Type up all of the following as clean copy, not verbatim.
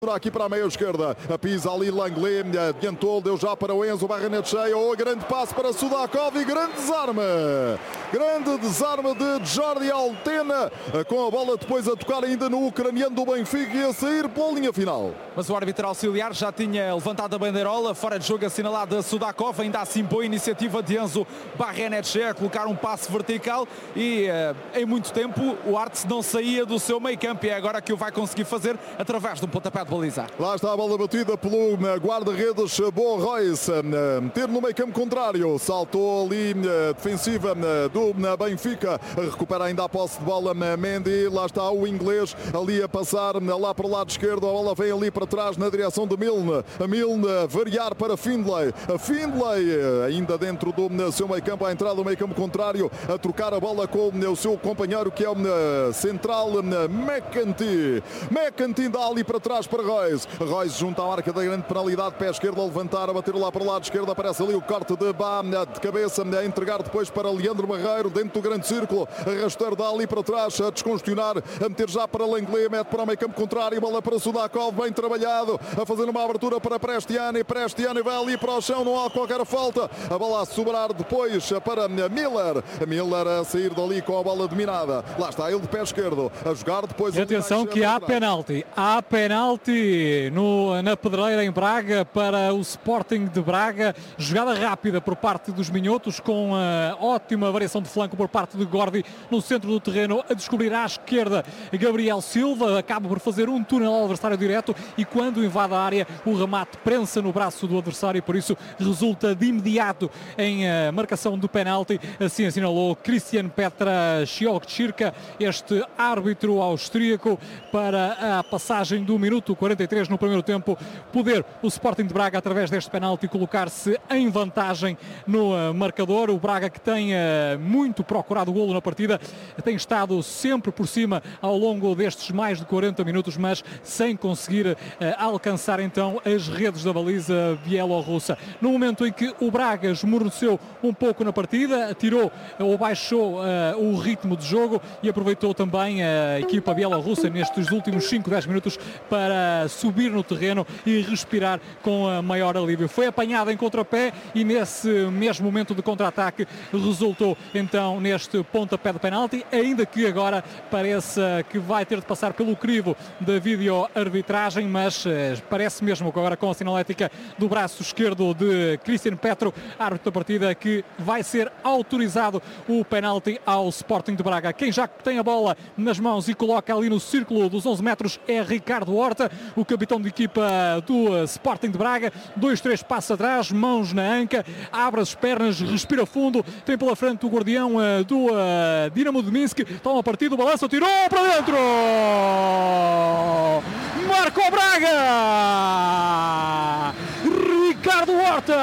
Aqui para a meia esquerda, a pisa ali Langley, adiantou, deu já para o Enzo, Barrenetxea, grande passo para Sudakov e grande desarme de Jordi Altena, com a bola depois a tocar ainda no ucraniano do Benfica e a sair pela linha final. Mas o árbitro auxiliar já tinha levantado a bandeirola, fora de jogo assinalada a Sudakov, ainda assim boa iniciativa de Enzo Barrenetxea a colocar um passe vertical e em muito tempo o Arts não saía do seu meio campo e é agora que o vai conseguir fazer através de um pontapé de baliza. Lá está a bola batida pelo guarda-redes Bo Royce, meter no meio campo contrário, saltou ali defensiva do Benfica, recupera ainda a posse de bola Mendy, lá está o inglês ali a passar lá para o lado esquerdo, a bola vem ali para trás na direção de Milne, a Milne variar para Findlay, a Findlay ainda dentro do seu meio campo, a entrada do meio campo contrário, a trocar a bola com o seu companheiro que é o central McEntee dá ali para trás para Royce junto à marca da grande penalidade, pé esquerdo a levantar, a bater lá para o lado esquerdo, aparece ali o corte de Bá de cabeça, a entregar depois para Leandro Barreiro, dentro do grande círculo, rasteiro dá ali para trás, a descongestionar, a meter já para Langley, mete para o meio campo contrário, bola para Sudakov, bem trabalhado, a fazer uma abertura para Prestiani vai ali para o chão, não há qualquer falta, a bola a sobrar depois para Miller a sair dali com a bola dominada, lá está ele de pé esquerdo, a jogar depois... E atenção que há penalti na Pedreira em Braga para o Sporting de Braga, jogada rápida por parte dos minhotos com ótima variação de flanco por parte de Gordi no centro do terreno, a descobrir à esquerda Gabriel Silva, acaba por fazer um túnel ao adversário direto e quando invade a área o remate prensa no braço do adversário e por isso resulta de imediato em marcação do penalti, assim assinalou Christian Petra Schiokchirka, este árbitro austríaco, para a passagem do minuto 43 no primeiro tempo, poder o Sporting de Braga através deste penalti colocar-se em vantagem no marcador. O Braga que tem muito procurado o golo na partida, tem estado sempre por cima ao longo destes mais de 40 minutos, mas sem conseguir alcançar então as redes da baliza bielorrussa. No momento em que o Braga esmoreceu um pouco na partida, tirou ou baixou o ritmo de jogo e aproveitou também a equipa bielorrussa nestes últimos 5-10 minutos para subir no terreno e respirar com maior alívio. Foi apanhado em contrapé e nesse mesmo momento de contra-ataque resultou então neste pontapé de penalti, ainda que agora pareça que vai ter de passar pelo crivo da vídeo-arbitragem, mas parece mesmo que agora com a sinalética do braço esquerdo de Christian Petro, árbitro da partida, que vai ser autorizado o penalti ao Sporting de Braga. Quem já tem a bola nas mãos e coloca ali no círculo dos 11 metros é Ricardo Horta, o capitão de equipa do Sporting de Braga. 2-3 passos atrás, mãos na anca, abre as pernas, respira fundo, tem pela frente o guardião do Dinamo de Minsk, toma partido, balança, tirou para dentro, marcou Braga, Ricardo Horta,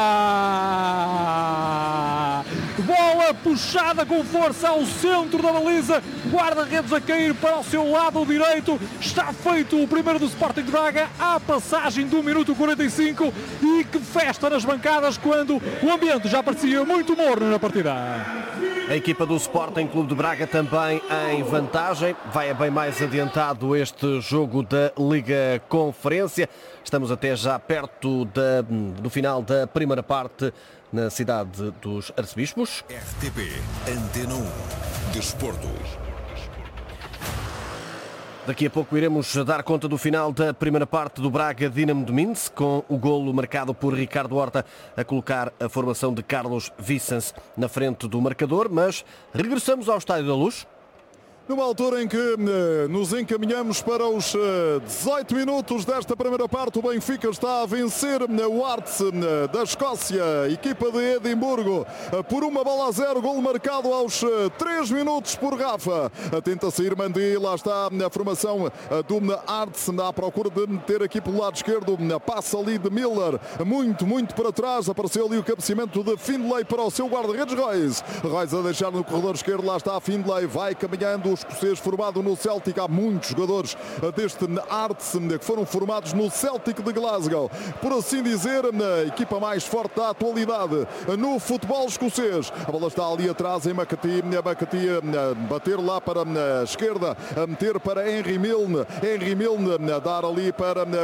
bola puxada com força ao centro da baliza, guarda-redes a cair para o seu lado direito, está feito o primeiro do Sporting de Braga, à passagem do minuto 45, e que festa nas bancadas quando o ambiente já parecia muito morno na partida. A equipa do Sporting Clube de Braga também em vantagem, vai a bem mais adiantado este jogo da Liga Conferência, estamos até já perto do final da primeira parte na cidade dos Arcebispos. RTP Antena 1 Desporto. Daqui a pouco iremos dar conta do final da primeira parte do Braga Dinamo de Minsk, com o golo marcado por Ricardo Horta a colocar a formação de Carlos Vicens na frente do marcador, mas regressamos ao Estádio da Luz. Numa altura em que nos encaminhamos para os 18 minutos desta primeira parte, o Benfica está a vencer o Arts da Escócia, equipa de Edimburgo, por 1-0, golo marcado aos 3 minutos por Rafa. Tenta sair Mendy, lá está a formação do Arts à procura de meter aqui pelo lado esquerdo, passa ali de Miller, muito para trás, apareceu ali o cabeceamento de Findlay para o seu guarda-redes Royce a deixar no corredor esquerdo, lá está Findlay, vai caminhando escocês formado no Celtic. Há muitos jogadores deste Hearts que foram formados no Celtic de Glasgow. Por assim dizer, a equipa mais forte da atualidade no futebol escocês. A bola está ali atrás em McAtee a bater lá para a esquerda, a meter para Henry Milne. Henry Milne a dar ali para